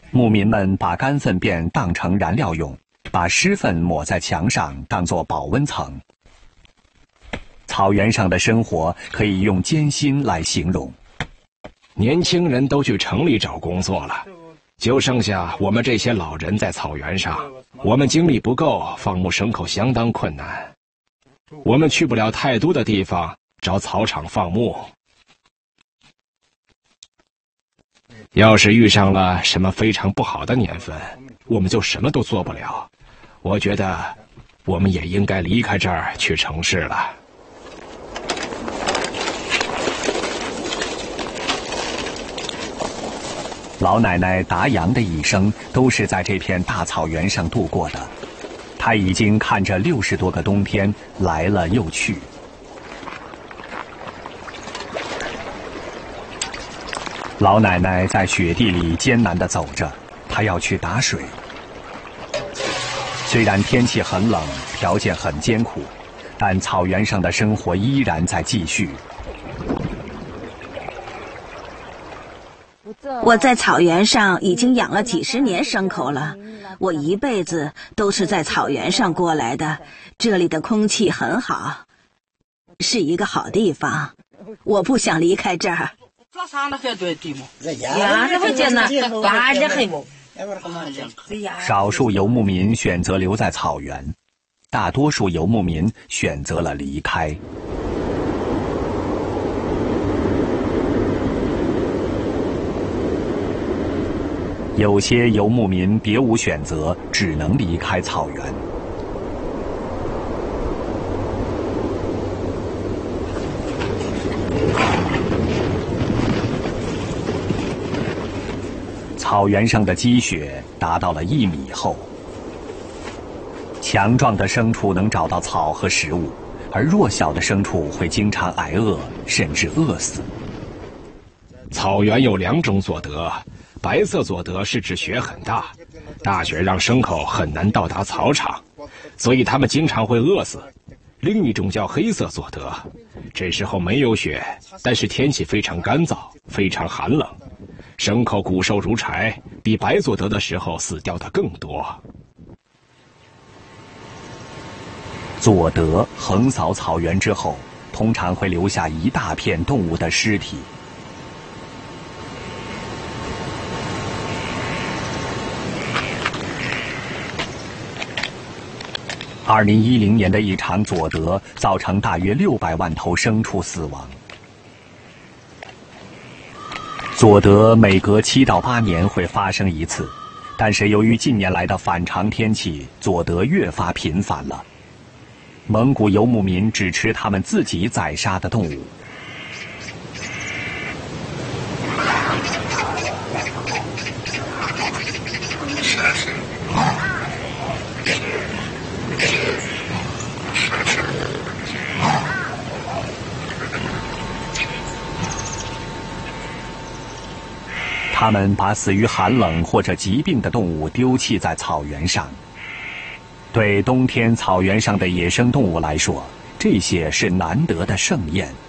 牧民们把干粪便当成燃料用，把湿粪抹在墙上当作保温层。草原上的生活可以用艰辛来形容。 年轻人都去城里找工作了，就剩下我们这些老人在草原上。我们精力不够，放牧牲口相当困难。我们去不了太多的地方找草场放牧。要是遇上了什么非常不好的年份，我们就什么都做不了。我觉得我们也应该离开这儿去城市了。 老奶奶达阳的一生都是在这片大草原上度过的，她已经看着60多个冬天来了又去。老奶奶在雪地里艰难地走着，她要去打水。虽然天气很冷，条件很艰苦，但草原上的生活依然在继续。 我在草原上已经养了几十年牲口了，我一辈子都是在草原上过来的，这里的空气很好，是一个好地方，我不想离开这儿。 少数游牧民选择留在草原，大多数游牧民选择了离开。有些游牧民别无选择，只能离开草原。草原上的积雪达到了1米厚。强壮的牲畜能找到草和食物，而弱小的牲畜会经常挨饿，甚至饿死。 草原有2种佐德，白色佐德是指雪很大，大雪让牲口很难到达草场，所以它们经常会饿死。另一种叫黑色佐德，这时候没有雪，但是天气非常干燥，非常寒冷，牲口骨瘦如柴，比白佐德的时候死掉的更多。 佐德横扫草原之后，通常会留下一大片动物的尸体。2010年的一场佐德造成大约600万头牲畜死亡。佐德每隔7到8年会发生一次，但是由于近年来的反常天气，佐德越发频繁了。蒙古游牧民只吃他们自己宰杀的动物。他们把死于寒冷或者疾病的动物丢弃在草原上。对冬天草原上的野生动物来说，这些是难得的盛宴。